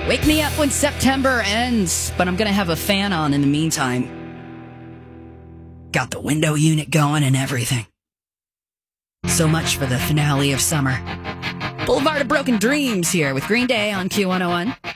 Wake me up when September ends, but I'm going to have a fan on in the meantime. Got the window unit going and everything. So much for the finale of summer. Boulevard of Broken Dreams here with Green Day on Q101.